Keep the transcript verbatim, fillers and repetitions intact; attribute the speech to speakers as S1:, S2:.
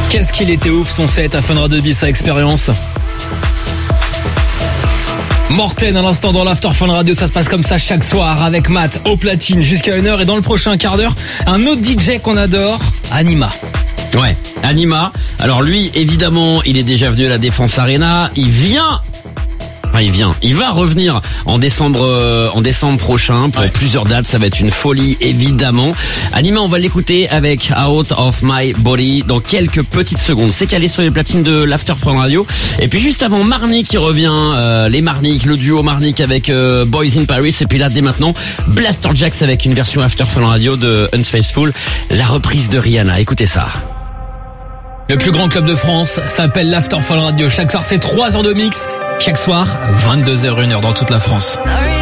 S1: Qu'est-ce qu'il était ouf son set à Fun Radio Ibiza Experience. Morten à l'instant dans l'After Fun Radio, ça se passe comme ça chaque soir avec Matt au platine jusqu'à une heure et dans le prochain quart d'heure, un autre D J qu'on adore, Anima.
S2: Ouais, Anima. Alors lui, évidemment, il est déjà venu à la Défense Arena. Il vient... Enfin, il vient. Il va revenir en décembre, euh, en décembre prochain pour ouais. plusieurs dates. Ça va être une folie, évidemment. Anima, on va l'écouter avec Out of My Body dans quelques petites secondes. C'est calé sur les platines de l'After Fun Radio. Et puis juste avant, Marnik qui revient, euh, les Marnik, le duo Marnik avec euh, Boys in Paris. Et puis là, dès maintenant, Blaster Jacks avec une version After Fun Radio de Unfaithful, la reprise de Rihanna. Écoutez ça.
S1: Le plus grand club de France s'appelle l'After Fun Radio. Chaque soir, c'est trois heures de mix. Chaque soir, vingt-deux heures, une heure dans toute la France.